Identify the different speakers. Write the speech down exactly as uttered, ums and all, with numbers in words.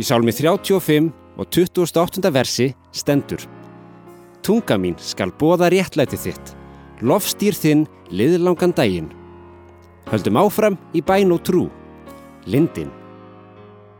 Speaker 1: Í sálmi þrjátíu og fimm og tuttugasta og áttunda versi stendur: Tunga mín skal boða réttlæti þitt, lofstýr þinn liðlangan daginn. Höldum áfram í bæn og trú. Lindin.